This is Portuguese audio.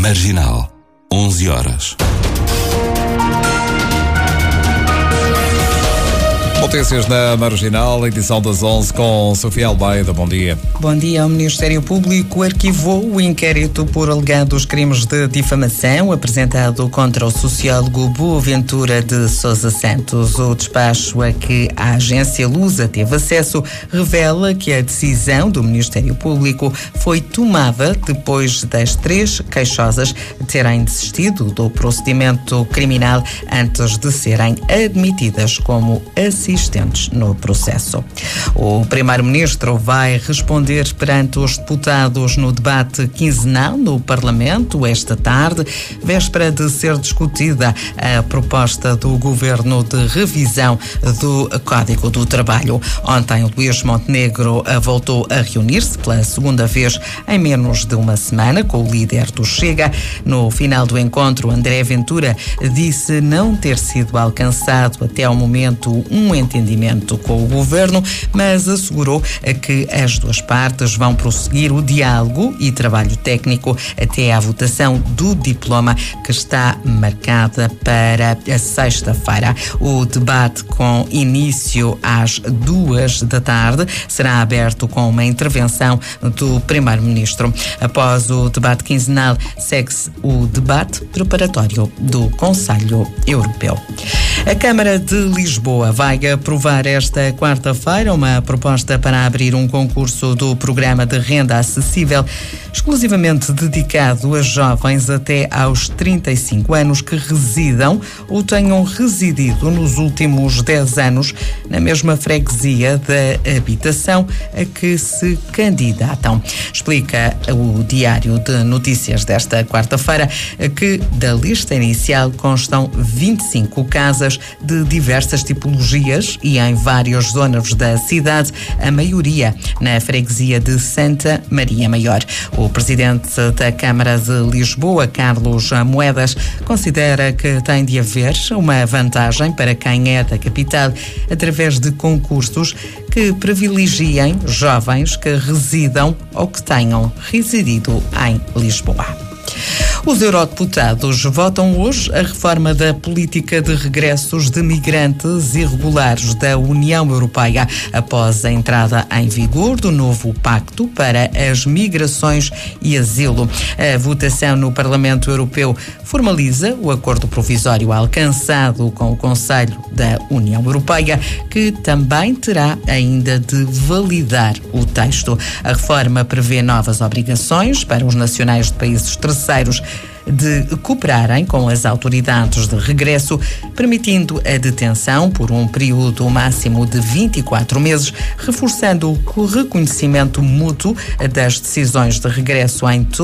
Arginal, 11 horas. Notícias na Marginal, edição das 11 com Sofia Almeida. Bom dia. Bom dia. O Ministério Público arquivou o inquérito por alegados crimes de difamação apresentado contra o sociólogo Boaventura de Sousa Santos. O despacho a que a agência Lusa teve acesso revela que a decisão do Ministério Público foi tomada depois das 3 queixosas terem desistido do procedimento criminal antes de serem admitidas como assistentes no processo. O Primeiro-Ministro vai responder perante os deputados no debate quinzenal no Parlamento esta tarde, véspera de ser discutida a proposta do Governo de revisão do Código do Trabalho. Ontem, Luís Montenegro voltou a reunir-se pela segunda vez em menos de uma semana com o líder do Chega. No final do encontro, André Ventura disse não ter sido alcançado até ao momento um entendimento com o Governo, mas assegurou que as duas partes vão prosseguir o diálogo e trabalho técnico até à votação do diploma, que está marcada para a sexta-feira. O debate, com início às 2 da tarde, será aberto com uma intervenção do Primeiro-Ministro. Após o debate quinzenal, segue-se o debate preparatório do Conselho Europeu. A Câmara de Lisboa vai aprovar esta quarta-feira uma proposta para abrir um concurso do Programa de Renda Acessível exclusivamente dedicado a jovens até aos 35 anos que residam ou tenham residido nos últimos 10 anos na mesma freguesia da habitação a que se candidatam. Explica o Diário de Notícias desta quarta-feira que da lista inicial constam 25 casas de diversas tipologias e em várias zonas da cidade, a maioria na freguesia de Santa Maria Maior. O presidente da Câmara de Lisboa, Carlos Moedas, considera que tem de haver uma vantagem para quem é da capital através de concursos que privilegiem jovens que residam ou que tenham residido em Lisboa. Os eurodeputados votam hoje a reforma da política de regressos de migrantes irregulares da União Europeia, após a entrada em vigor do novo Pacto para as Migrações e Asilo. A votação no Parlamento Europeu formaliza o acordo provisório alcançado com o Conselho da União Europeia, que também terá ainda de validar o texto. A reforma prevê novas obrigações para os nacionais de países terceiros de cooperarem com as autoridades de regresso, permitindo a detenção por um período máximo de 24 meses, reforçando o reconhecimento mútuo das decisões de regresso em